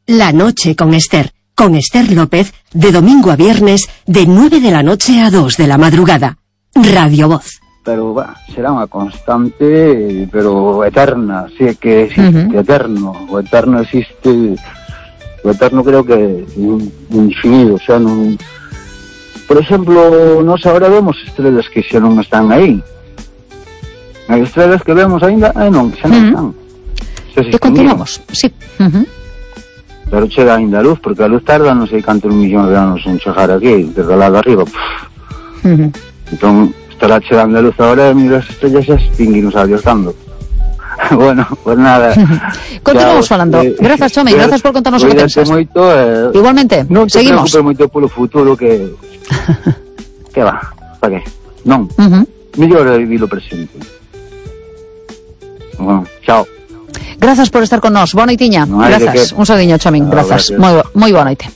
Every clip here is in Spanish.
La noche con Esther López, de domingo a viernes, de 9 de la noche a 2 de la madrugada. Radio Voz. Pero será unha constante, pero eterna, si é que existe, eterno. O eterno existe, o eterno creo que é infinito, o sea, non... Por exemplo, nós agora vemos estrelas que xa non están aí. As estrelas que vemos ainda, non, xa non están. E continuamos, sí. Pero chega ainda a luz, porque a luz tarda non sei cantos millóns de anos en chegar aquí, desde lá de arriba. Entón, estará chegando a luz ahora e mira as estrellas xa extinguimos adiosando. Bueno, pues nada. Continuamos falando. Gracias, Chomi, gracias por contarnos o que pensas. Igualmente, non seguimos. Non te preocupes moito polo futuro que va, para que? Non. Mellor é vivir o presente. Bueno, chao. Gracias por estar con nós. Boa noitiña. Gracias. Un saludiño, Chomin. Gracias. Moi boa noite.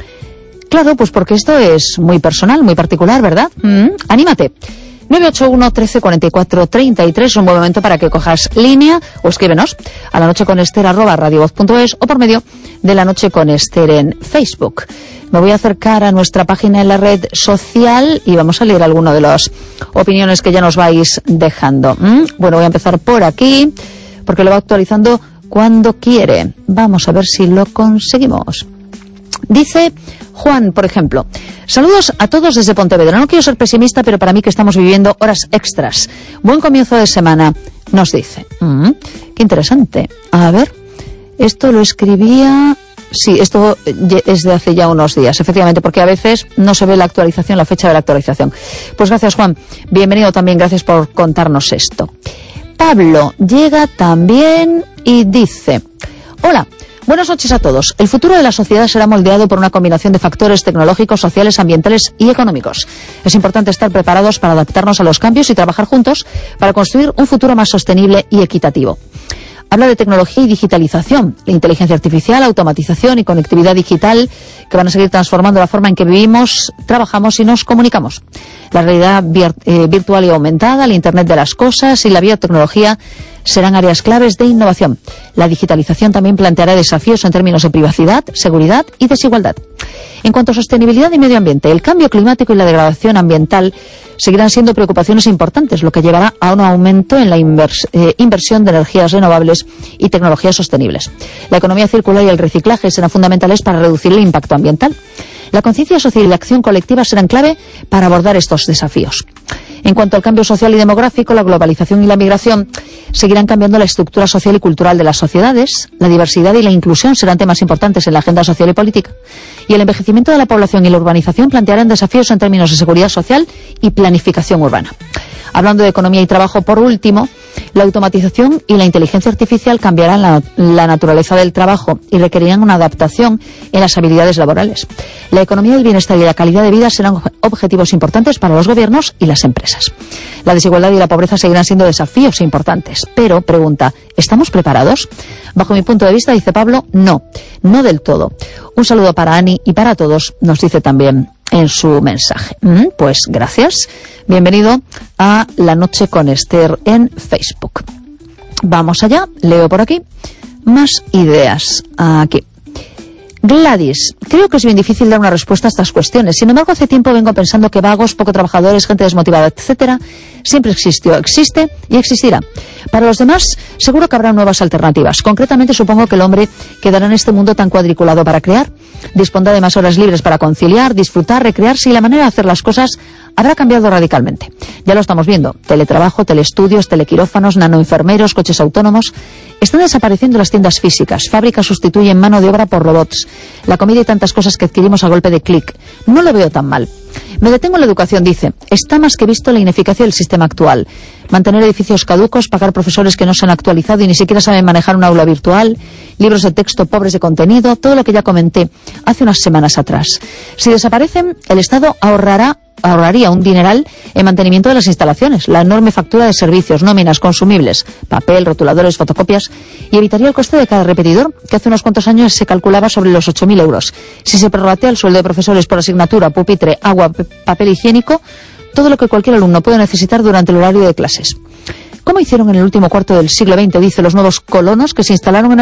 Claro, pues porque esto es muy personal, muy particular, ¿verdad? Anímate. 981 13 44 33, un buen momento para que cojas línea o escríbenos a lanocheconester@radiovoz.es o por medio de La Noche con Esther en Facebook. Me voy a acercar a nuestra página en la red social y vamos a leer alguna de las opiniones que ya nos vais dejando. Bueno, voy a empezar por aquí porque lo va actualizando cuando quiere. Vamos a ver si lo conseguimos. Dice Juan, por ejemplo: saludos a todos desde Pontevedra. No quiero ser pesimista, pero para mí que estamos viviendo horas extras. Buen comienzo de semana, nos dice. Qué interesante. A ver, esto lo escribía... Sí, esto es de hace ya unos días, efectivamente, porque a veces no se ve la actualización, la fecha de la actualización. Pues gracias, Juan. Bienvenido también, gracias por contarnos esto. Pablo llega también y dice: hola, buenas noches a todos. El futuro de la sociedad será moldeado por una combinación de factores tecnológicos, sociales, ambientales y económicos. Es importante estar preparados para adaptarnos a los cambios y trabajar juntos para construir un futuro más sostenible y equitativo. Habla de tecnología y digitalización, la inteligencia artificial, automatización y conectividad digital que van a seguir transformando la forma en que vivimos, trabajamos y nos comunicamos. La realidad virtual y aumentada, el Internet de las cosas y la biotecnología serán áreas claves de innovación. La digitalización también planteará desafíos en términos de privacidad, seguridad y desigualdad. En cuanto a sostenibilidad y medio ambiente, el cambio climático y la degradación ambiental seguirán siendo preocupaciones importantes, lo que llevará a un aumento en la inversión de energías renovables y tecnologías sostenibles. La economía circular y el reciclaje serán fundamentales para reducir el impacto ambiental. La conciencia social y la acción colectiva serán clave para abordar estos desafíos. En cuanto al cambio social y demográfico, la globalización y la migración seguirán cambiando la estructura social y cultural de las sociedades. La diversidad y la inclusión serán temas importantes en la agenda social y política. Y el envejecimiento de la población y la urbanización plantearán desafíos en términos de seguridad social y planificación urbana. Hablando de economía y trabajo, por último, la automatización y la inteligencia artificial cambiarán la naturaleza del trabajo y requerirán una adaptación en las habilidades laborales. La economía, el bienestar y la calidad de vida serán objetivos importantes para los gobiernos y las empresas. La desigualdad y la pobreza seguirán siendo desafíos importantes. Pero, pregunta, ¿estamos preparados? Bajo mi punto de vista, dice Pablo, no del todo. Un saludo para Ani y para todos, nos dice también en su mensaje. Pues gracias. Bienvenido a La Noche con Esther en Facebook. Vamos allá, leo por aquí más ideas. Aquí. Gladys, creo que es bien difícil dar una respuesta a estas cuestiones. Sin embargo, hace tiempo vengo pensando que vagos, poco trabajadores, gente desmotivada, etcétera, siempre existió, existe y existirá. Para los demás, seguro que habrá nuevas alternativas. Concretamente, supongo que el hombre quedará en este mundo tan cuadriculado para crear, dispondrá de más horas libres para conciliar, disfrutar, recrearse, y la manera de hacer las cosas habrá cambiado radicalmente. Ya lo estamos viendo. Teletrabajo, teleestudios, telequirófanos, nanoenfermeros, coches autónomos. Están desapareciendo las tiendas físicas. Fábricas sustituyen mano de obra por robots. La comida y tantas cosas que adquirimos a golpe de clic. No lo veo tan mal. Me detengo en la educación, dice. Está más que visto la ineficacia del sistema actual. Mantener edificios caducos, pagar profesores que no se han actualizado y ni siquiera saben manejar un aula virtual, libros de texto pobres de contenido, todo lo que ya comenté hace unas semanas atrás. Si desaparecen, el Estado ahorraría un dineral en mantenimiento de las instalaciones, la enorme factura de servicios, nóminas, consumibles, papel, rotuladores, fotocopias, y evitaría el coste de cada repetidor, que hace unos cuantos años se calculaba sobre los 8.000 euros. Si se prorratea el sueldo de profesores por asignatura, pupitre, agua, papel higiénico, todo lo que cualquier alumno puede necesitar durante el horario de clases. ¿Cómo hicieron en el último cuarto del siglo XX, dice, los nuevos colonos que se instalaron en